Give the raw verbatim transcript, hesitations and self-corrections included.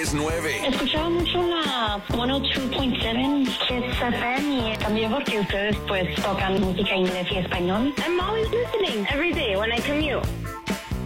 diez nueve. Escuchaba mucho la ciento dos punto siete Kiss F M y también porque ustedes pues tocan música inglés y español. I'm always listening every day when I commute.